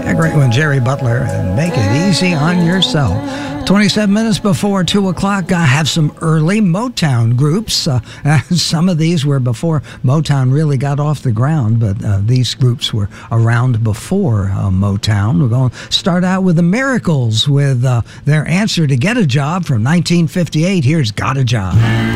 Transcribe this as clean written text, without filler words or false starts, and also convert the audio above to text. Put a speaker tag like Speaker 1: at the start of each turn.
Speaker 1: A great one, Jerry Butler, and Make It Easy on Yourself. 27 minutes before 2 o'clock, I have some early Motown groups. Some of these were before Motown really got off the ground, but these groups were around before Motown. We're going to start out with the Miracles with their answer to Get a Job from 1958. Here's Got a Job.